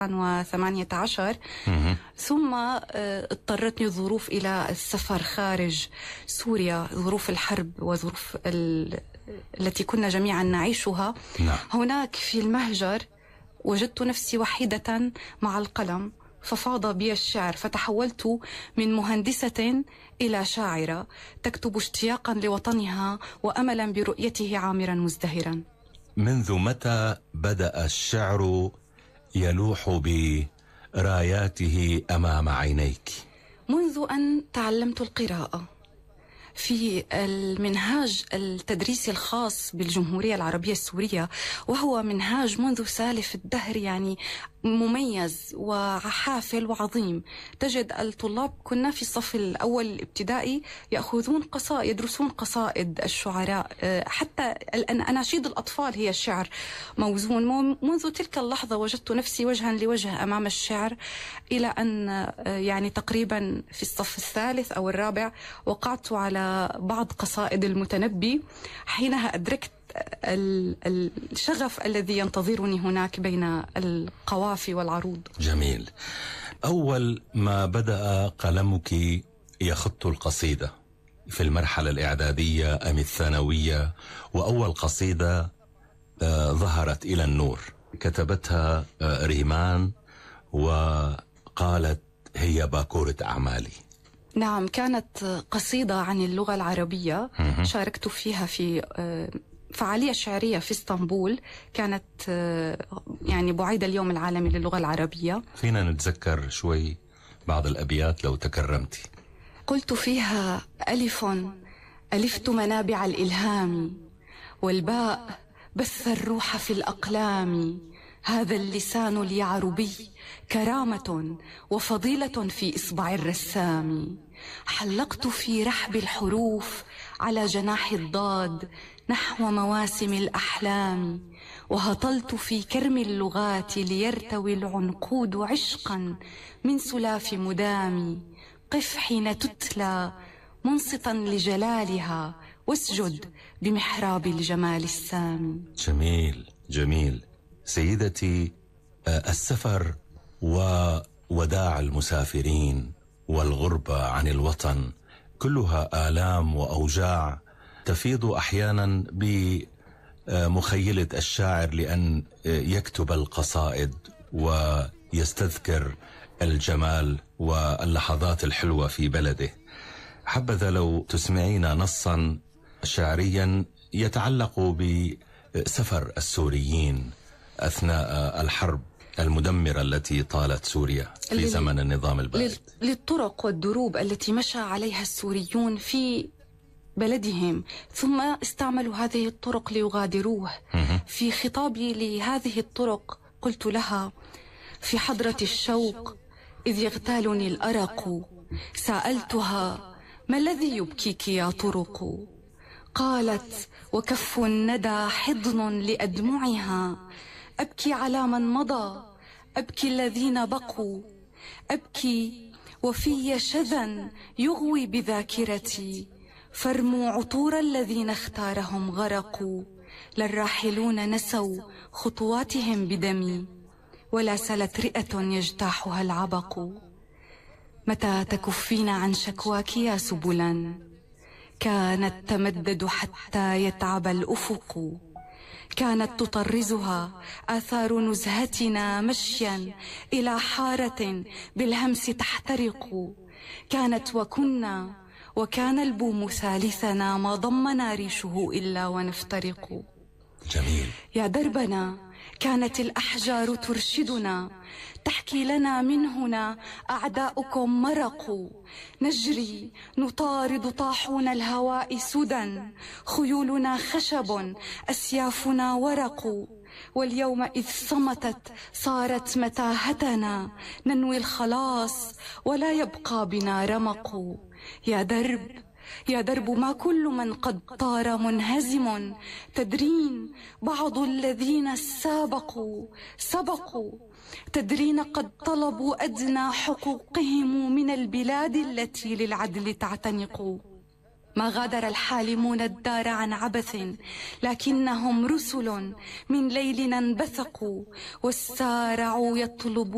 2018. ثم اضطرتني الظروف إلى السفر خارج سوريا، ظروف الحرب وظروف التي كنا جميعا نعيشها. هناك في المهجر وجدت نفسي وحيدة مع القلم، ففاض بي الشعر، فتحولت من مهندسة إلى شاعرة تكتب اشتياقا لوطنها وأملا برؤيته عامرا مزدهرا. منذ متى بدأ الشعر يلوح براياته أمام عينيك؟ منذ أن تعلمت القراءة في المنهاج التدريسي الخاص بالجمهورية العربية السورية، وهو منهاج منذ سالف الدهر، يعني مميز وحافل وعظيم. تجد الطلاب كنا في الصف الأول الابتدائي يأخذون قصائد، يدرسون قصائد الشعراء، حتى أناشيد الأطفال هي الشعر موزون. منذ تلك اللحظة وجدت نفسي وجها لوجه أمام الشعر، إلى أن يعني تقريبا في الصف الثالث أو الرابع وقعت على بعض قصائد المتنبي. حينها أدركت الشغف الذي ينتظرني هناك بين القوافي والعروض. جميل. أول ما بدأ قلمك يخط القصيدة في المرحلة الإعدادية أم الثانوية، وأول قصيدة ظهرت إلى النور كتبتها ريمان وقالت هي باكورة أعمالي؟ نعم، كانت قصيدة عن اللغة العربية. شاركت فيها في فعالية شعرية في اسطنبول، كانت يعني بعيد اليوم العالمي للغة العربية. فينا نتذكر شوي بعض الأبيات لو تكرمتي؟ قلت فيها: ألف ألفت منابع الإلهام، والباء بث الروح في الأقلام، هذا اللسان اليعربي كرامة وفضيلة في إصبع الرسام، حلقت في رحب الحروف على جناح الضاد نحو مواسم الأحلام، وهطلت في كرم اللغات ليرتوي العنقود عشقا من سلاف مدام، قف حين تتلى منصتا لجلالها واسجد بمحراب الجمال السامي. جميل جميل. سيدتي، السفر ووداع المسافرين والغربة عن الوطن كلها آلام وأوجاع تفيض أحيانا بمخيلة الشاعر لأن يكتب القصائد ويستذكر الجمال واللحظات الحلوة في بلده. حبذا لو تسمعينا نصا شعريا يتعلق بسفر السوريين أثناء الحرب المدمرة التي طالت سوريا في زمن النظام البائد، للطرق والدروب التي مشى عليها السوريون في بلدهم، ثم استعملوا هذه الطرق ليغادروه. في خطابي لهذه الطرق قلت لها: في حضرة الشوق إذ يغتالني الأرق، سألتها: ما الذي يبكيك يا طرق؟ قالت: وكف الندى حضن لأدمعها، أبكي على من مضى، أبكي الذين بقوا، أبكي وفي شذا يغوي بذاكرتي، فارموا عطور الذين اختارهم غرقوا، للراحلون نسوا خطواتهم بدمي، ولا سلت رئة يجتاحها العبق. متى تكفين عن شكواك يا سبلا، كانت تمدد حتى يتعب الأفق، كانت تطرزها آثار نزهتنا مشيا إلى حارة بالهمس تحترق، كانت وكنا وكان البوم ثالثنا، ما ضمنا ريشه إلا ونفترق. جميل. يا دربنا كانت الأحجار ترشدنا، تحكي لنا من هنا أعداؤكم مرقوا، نجري نطارد طاحون الهواء سدى، خيولنا خشب أسيافنا ورق، واليوم إذ صمتت صارت متاهتنا، ننوي الخلاص ولا يبقى بنا رمق. يا درب يا درب ما كل من قد طار منهزم، تدرين بعض الذين سبقوا، تدرين قد طلبوا أدنى حقوقهم من البلاد التي للعدل تعتنق. ما غادر الحالمون الدار عن عبث، لكنهم رسل من ليلنا انبثقوا، والسارعوا يطلبون